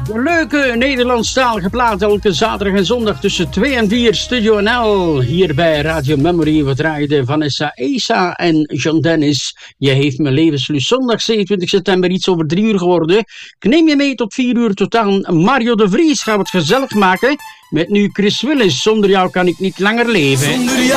Een leuke Nederlandstalige plaat elke zaterdag en zondag tussen 2 en 4 Studio NL. Hier bij Radio Memory. We draaiden Vanessa Esa en Jean Dennis. Je heeft mijn levenslust. Zondag 27 september iets over 3 uur geworden. Ik neem je mee tot 4 uur tot aan. Mario de Vries gaan we het gezellig maken. Met nu Chris Willis. Zonder jou kan ik niet langer leven.